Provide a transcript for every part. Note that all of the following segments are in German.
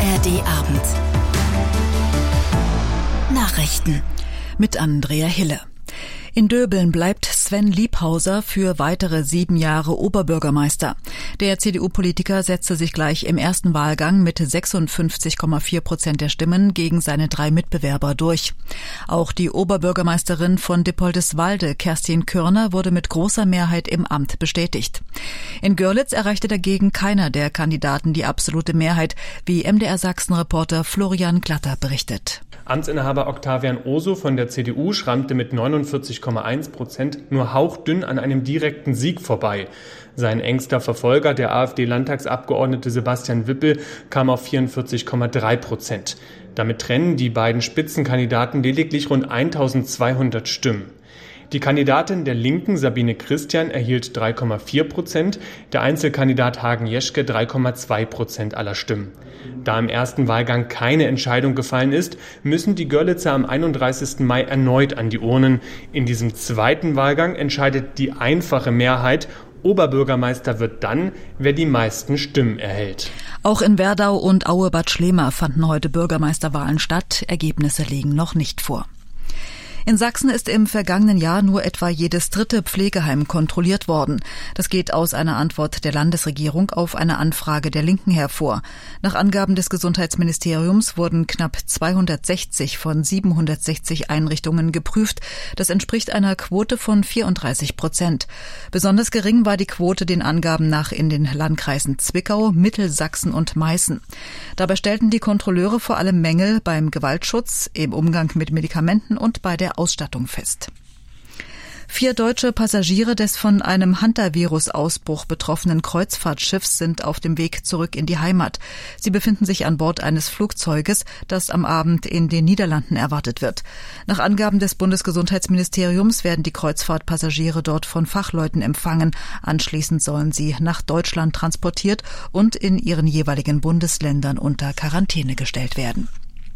ARD-Abend. Nachrichten mit Andrea Hille. In Döbeln bleibt Sven Liebhauser für weitere 7 Jahre Oberbürgermeister. Der CDU-Politiker setzte sich gleich im ersten Wahlgang mit 56,4% der Stimmen gegen seine 3 Mitbewerber durch. Auch die Oberbürgermeisterin von Dippoldiswalde, Kerstin Kürner, wurde mit großer Mehrheit im Amt bestätigt. In Görlitz erreichte dagegen keiner der Kandidaten die absolute Mehrheit, wie MDR-Sachsen-Reporter Florian Glatter berichtet. Amtsinhaber Octavian Oso von der CDU schrammte mit 49,1% nur hauchdünn an einem direkten Sieg vorbei. Sein engster Verfolger, der AfD-Landtagsabgeordnete Sebastian Wippel, kam auf 44,3%. Damit trennen die beiden Spitzenkandidaten lediglich rund 1200 Stimmen. Die Kandidatin der Linken, Sabine Christian, erhielt 3,4%, der Einzelkandidat Hagen Jeschke 3,2% aller Stimmen. Da im ersten Wahlgang keine Entscheidung gefallen ist, müssen die Görlitzer am 31. Mai erneut an die Urnen. In diesem zweiten Wahlgang entscheidet die einfache Mehrheit. Oberbürgermeister wird dann, wer die meisten Stimmen erhält. Auch in Werdau und Aue-Bad Schlema fanden heute Bürgermeisterwahlen statt. Ergebnisse liegen noch nicht vor. In Sachsen ist im vergangenen Jahr nur etwa jedes 3. Pflegeheim kontrolliert worden. Das geht aus einer Antwort der Landesregierung auf eine Anfrage der Linken hervor. Nach Angaben des Gesundheitsministeriums wurden knapp 260 von 760 Einrichtungen geprüft. Das entspricht einer Quote von 34%. Besonders gering war die Quote den Angaben nach in den Landkreisen Zwickau, Mittelsachsen und Meißen. Dabei stellten die Kontrolleure vor allem Mängel beim Gewaltschutz, im Umgang mit Medikamenten und bei der Ausstattung fest. 4 deutsche Passagiere des von einem Hantavirus-Ausbruch betroffenen Kreuzfahrtschiffs sind auf dem Weg zurück in die Heimat. Sie befinden sich an Bord eines Flugzeuges, das am Abend in den Niederlanden erwartet wird. Nach Angaben des Bundesgesundheitsministeriums werden die Kreuzfahrtpassagiere dort von Fachleuten empfangen. Anschließend sollen sie nach Deutschland transportiert und in ihren jeweiligen Bundesländern unter Quarantäne gestellt werden.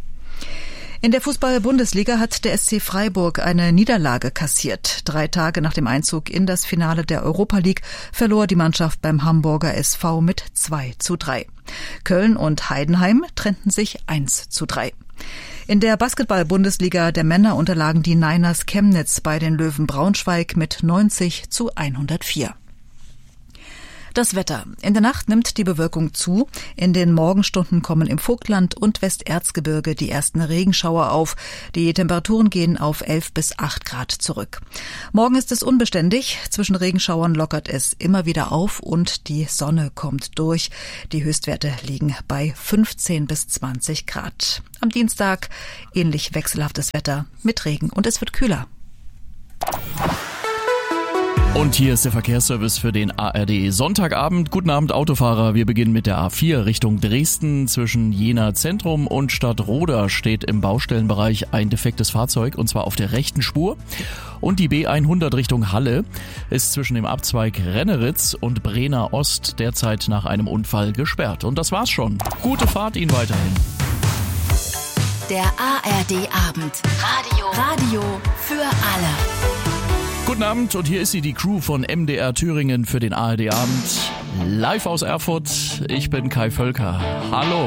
In der Fußball-Bundesliga hat der SC Freiburg eine Niederlage kassiert. 3 Tage nach dem Einzug in das Finale der Europa League verlor die Mannschaft beim Hamburger SV mit 2:3. Köln und Heidenheim trennten sich 1:3. In der Basketball-Bundesliga der Männer unterlagen die Niners Chemnitz bei den Löwen Braunschweig mit 90:104. Das Wetter. In der Nacht nimmt die Bewölkung zu. In den Morgenstunden kommen im Vogtland und Westerzgebirge die ersten Regenschauer auf. Die Temperaturen gehen auf 11 bis 8 Grad zurück. Morgen ist es unbeständig. Zwischen Regenschauern lockert es immer wieder auf und die Sonne kommt durch. Die Höchstwerte liegen bei 15 bis 20 Grad. Am Dienstag ähnlich wechselhaftes Wetter mit Regen und es wird kühler. Und hier ist der Verkehrsservice für den ARD Sonntagabend. Guten Abend, Autofahrer. Wir beginnen mit der A4 Richtung Dresden. Zwischen Jena Zentrum und Stadtroda steht im Baustellenbereich ein defektes Fahrzeug, und zwar auf der rechten Spur. Und die B100 Richtung Halle ist zwischen dem Abzweig Renneritz und Brenner Ost derzeit nach einem Unfall gesperrt. Und das war's schon. Gute Fahrt Ihnen weiterhin. Der ARD-Abend. Radio für alle. Guten Abend, und hier ist sie, die Crew von MDR Thüringen für den ARD-Abend. Live aus Erfurt, ich bin Kai Völker. Hallo.